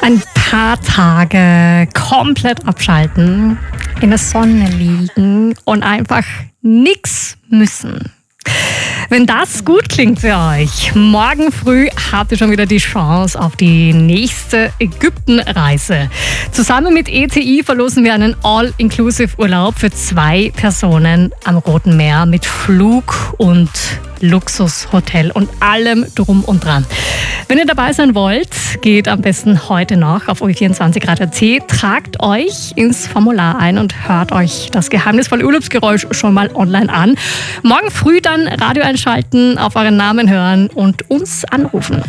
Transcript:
Ein paar Tage komplett abschalten, in der Sonne liegen und einfach nichts müssen. Wenn das gut klingt für euch, morgen früh habt ihr schon wieder die Chance auf die nächste Ägyptenreise. Zusammen mit ETI verlosen wir einen All-Inclusive-Urlaub für 2 Personen am Roten Meer mit Flug und Luxushotel und allem drum und dran. Wenn ihr dabei sein wollt, geht am besten heute noch auf ui24rad.at, tragt euch ins Formular ein und hört euch das geheimnisvolle Urlaubsgeräusch schon mal online an. Morgen früh dann Radio einschalten, auf euren Namen hören und uns anrufen.